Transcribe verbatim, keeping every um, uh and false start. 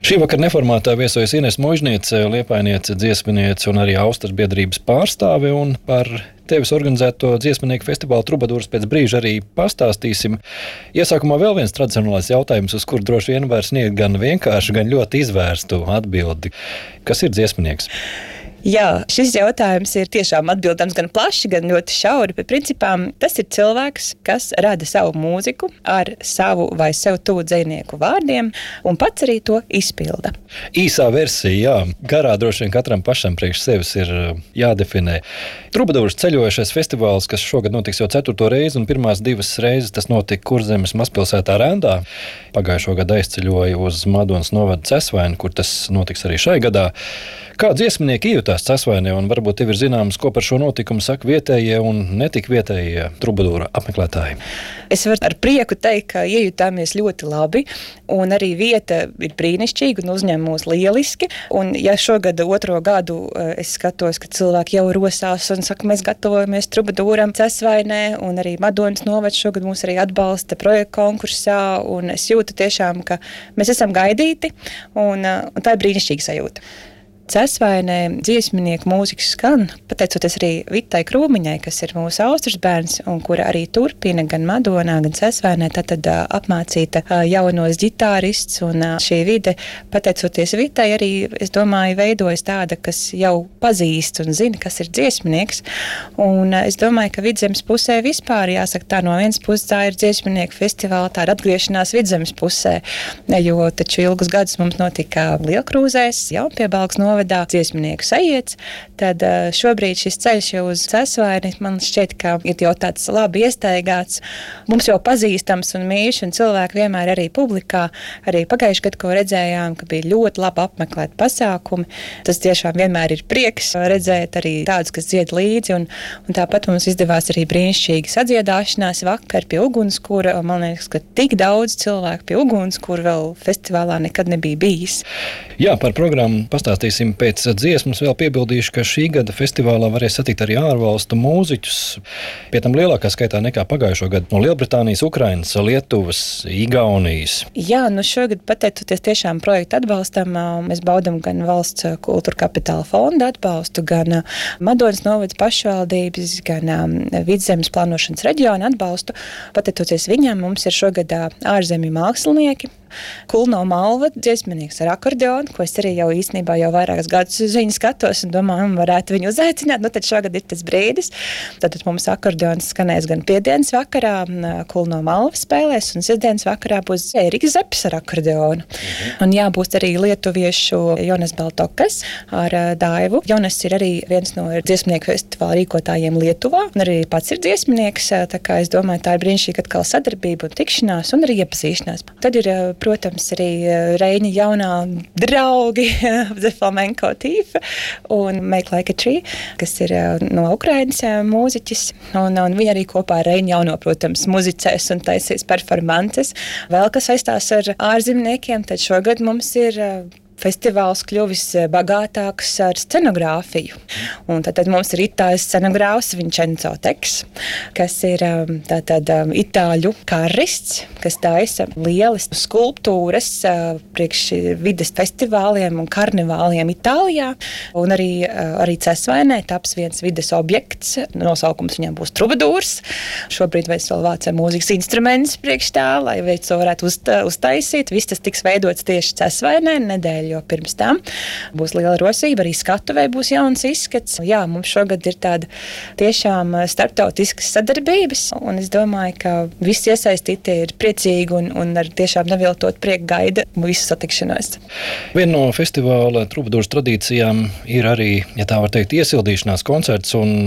Šī vakara neformātā viesojas Ines Muižniece, liepainiece, dziesminiece un arī Austras biedrības pārstāve, un par tevis organizēto dziesminieku festivālu Trubadūrs pēc brīža arī pastāstīsim. Iesākumā vēl viens tradicionālais jautājums, uz kuru droši vien var sniegt gan vienkārši, gan ļoti izvērstu atbildi. Kas ir dziesminieks? Jā, šis jautājums ir tiešām atbildams gan plaši, gan ļoti šauri, bet principā tas ir cilvēks, kas rada savu mūziku ar savu vai sev tuvu dzejnieku vārdiem un pats arī to izpilda. Īsā versija, jā, garā droši vien katram pašam priekš sevis ir jādefinē. Trubadūrs ceļojošais festivāls, kas šogad notiks jau ceturto reizi, un pirmās divas reizes tas notika Kurzemes mazpilsētā Rendā. Pagājušo gadu aizceļoja uz Madonas novada Cesvaini, kur tas notiks arī šai gadā. Kā dziesminieki iejutās Cesvainē, un varbūt tev ir zināms, ko par šo notikumu saka vietējie un netik vietējie Trubadūra apmeklētāji? Es varu ar prieku teikt, ka iejutāmies ļoti labi, un arī vieta ir brīnišķīga un uzņem mūs lieliski. Un ja šogad otro gadu es skatos, ka cilvēki jau rosās un saka, mēs gatavojamies Trubadūram Cesvainē, un arī Madonas novads šogad mūs arī atbalsta projekta konkursā, un es jūtu tiešām, ka mēs esam gaidīti, un, un tā ir brīnišķīga sajūta. Cesvainē dziesminieku mūzika skan, pateicoties arī Vitai Krūmiņai, kas ir mūsu Austras bērns, un kura arī turpina gan Madonā, gan Cesvainē, tad apmācīta jaunos ģitārists, un šī vide, pateicoties Vitai, arī, es domāju, veidojas tāda, kas jau pazīst un zina, kas ir dziesminieks, un es domāju, ka Vidzemes pusē vispār, jāsaka tā, no vienas puses tā ir dziesminieku festivāla, tāda atgriešanās Vidzemes pusē, jo taču ilgus gadus mums notika Lielkrūzēs, Jaunpiebalgas novadā, dziesminieku sajiets, tad šobrīd šis ceļš jau uz Cesvaini, man šķiet, ka ir jau tāds labi iestaigāts, mums jau pazīstams un mīļš, un cilvēki vienmēr arī publikā, arī pagājuši gadu, ko redzējām, ka bija ļoti labi apmeklēt pasākumi. Tas tiešām vienmēr ir prieks redzēt arī tādus, kas dzied līdzi, un, un tāpat mums izdevās arī brīnišķīgi sadziedāšanās vakar pie ugunskura, un man liekas, ka tik daudz cilvēku pie ugunskura vēl festivālā nekad nebija bijis. Jā, par programmu pastāstīsim pēc dziesmas. Vēl piebildīšu, ka šī gada festivālā varēs satikt arī ārvalstu mūziķus. Pie tam lielākā skaitā nekā pagājušo gadu no Lielbritānijas, Ukrainas, Lietuvas, Igaunijas. Jā, nu šogad pateicoties tiešām projektu atbalstam, mēs baudam gan valsts kultūra kapitāla fonda atbalstu, gan Madonas novads pašvaldības, gan Vidzemes plānošanas reģiona atbalstu. Pateicoties viņam, mums ir šogad ārzemju mākslinieki, Kulno Malva, dziesminieks ar akordeonu, ko es arī jau īstenībā jau vairākas gadus uz viņu skatos un domāju, varētu viņu uzaicināt. Nu, tad šogad ir tas brīdis. Tad mums akordeons skanēs gan piedienas vakarā, Kulno Malva spēlēs, un sestdienas vakarā būs Ēriks Zepes ar akordeonu. Mhm. Un jā, būs arī lietuviešu Jonas Baltokas ar Daivu. Jonas ir arī viens no dziesminieku festivāla rīkotājiem Lietuvā, un arī pats ir dziesminieks, tā kā es domāju, tā ir brīnišķīga atkal sadarbība un tikšanās un arī iepazīšanās. Tad ir, protams, arī Reiņa jaunā draugi The Flamenco Thief un Make Like a Tree, kas ir no Ukrainas mūziķis, un, un viņi arī kopā ar Reiņa jauno, protams, muzicēs un taisīs performances. Vēl kas saistās ar ārzemniekiem, tad šogad mums ir festivāls kļuvis bagātāks ar scenogrāfiju. Un tad, tad mums ir itāļu scenogrāfs Vincenzo Teks, kas ir tātad itāļu karists, kas taisa lielas skulptūras priekš vides festivāliem un karnevāliem Itālijā. Un arī, arī Cesvainē taps viens vides objekts. Nosaukums viņam būs Trubadūrs. Šobrīd mēs vēl vācam mūzikas instrumentus priekš tā, lai veids to varētu uztaisīt. Viss tas tiks veidots tieši Cesvainē nedēļu, jo pirms tam būs liela rosība, arī skatuvē būs jauns izskats. Jā, mums šogad ir tāda tiešām starptautiskas sadarbības, un es domāju, ka visi iesaistītie ir priecīgi un, un ar tiešām neviltot prieku gaida visu satikšanos. Viena no festivāla Trubadūras tradīcijām ir arī, ja tā var teikt, iesildīšanās koncerts, un